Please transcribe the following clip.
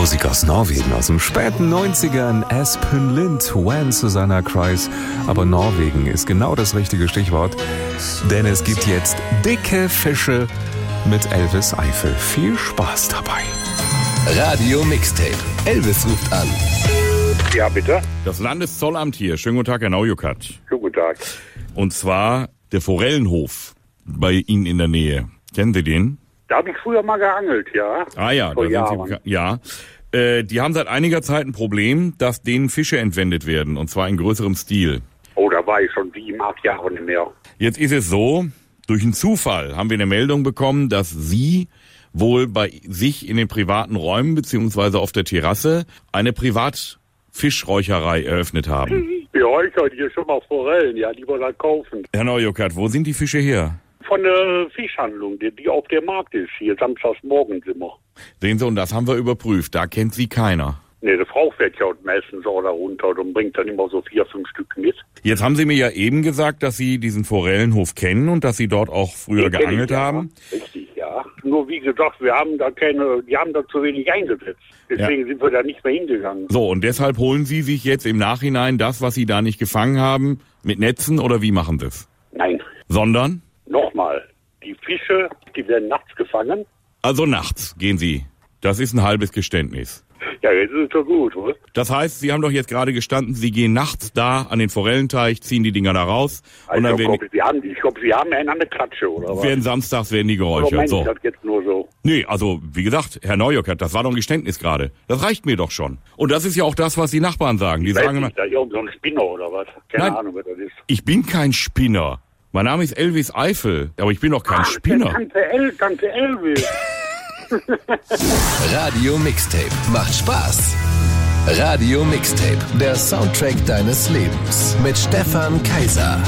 Musik aus Norwegen, aus den späten 90ern. Espen Lind, When Susanna Cries. Aber Norwegen ist genau das richtige Stichwort, denn es gibt jetzt dicke Fische mit Elvis Eifel. Viel Spaß dabei. Radio Mixtape. Elvis ruft an. Ja, bitte? Das Landeszollamt hier. Schönen guten Tag, Herr Naujukat. Schönen guten Tag. Und zwar der Forellenhof bei Ihnen in der Nähe. Kennen Sie den? Da habe ich früher mal geangelt, ja. Ah ja, Vor da sind Sie, ja. Die haben seit einiger Zeit ein Problem, dass denen Fische entwendet werden, und zwar in größerem Stil. Oh, da war ich schon 7, 8 Jahre nicht mehr. Jetzt ist es so, durch einen Zufall haben wir eine Meldung bekommen, dass Sie wohl bei sich in den privaten Räumen beziehungsweise auf der Terrasse eine Privatfischräucherei eröffnet haben. Ja, ich hatte hier schon mal Forellen, ja, die wollen halt kaufen. Herr Naujukat, wo sind die Fische her? Von der Fischhandlung, die auf dem Markt ist, hier samstags morgens immer. Sehen Sie, und das haben wir überprüft, da kennt Sie keiner. Ne, die Frau fährt ja meistens auch da runter und bringt dann immer so 4, 5 Stück mit. Jetzt haben Sie mir ja eben gesagt, dass Sie diesen Forellenhof kennen und dass Sie dort auch früher Den kenn geangelt ich, ja. haben. Richtig, ja. Nur wie gesagt, die haben da zu wenig eingesetzt. Deswegen sind wir da nicht mehr hingegangen. So, und deshalb holen Sie sich jetzt im Nachhinein das, was Sie da nicht gefangen haben, mit Netzen, oder wie machen Sie es? Nein, Sondern? nochmal, die Fische, die werden nachts gefangen. Also nachts gehen Sie. Das ist ein halbes Geständnis. Ja, jetzt ist es so gut, oder? Das heißt, Sie haben doch jetzt gerade gestanden, Sie gehen nachts da an den Forellenteich, ziehen die Dinger da raus und dann Ich glaube, Sie haben einen an der Klatsche, oder was? werden samstags werden die Oder geräuchert. meinen So. Sie das jetzt nur so? Nee, also wie gesagt, Herr Naujukat, das war doch ein Geständnis gerade. Das reicht mir doch schon. Und das ist ja auch das, was die Nachbarn sagen. Die Weiß sagen immer, nicht, da irgend so ein Spinner oder was? Keine Nein. Ahnung, wer das ist. ich bin kein Spinner. Mein Name ist Elvis Eifel, aber ich bin doch kein Spinner. Tante Elvis. Radio Mixtape. Macht Spaß. Radio Mixtape. Der Soundtrack deines Lebens. Mit Stefan Kaiser.